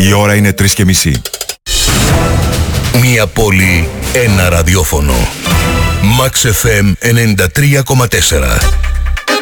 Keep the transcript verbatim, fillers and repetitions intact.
Η ώρα είναι τρεις και μισή. Μία πόλη, ένα ραδιόφωνο. Max εφ εμ ενενήντα τρία κόμμα τέσσερα.